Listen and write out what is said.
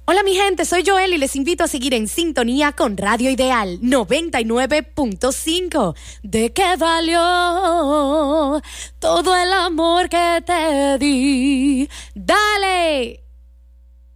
Hola mi gente, soy Joel y les invito a seguir en sintonía con Radio Ideal 99.5. ¿De qué valió todo el amor que te di? ¡Dale!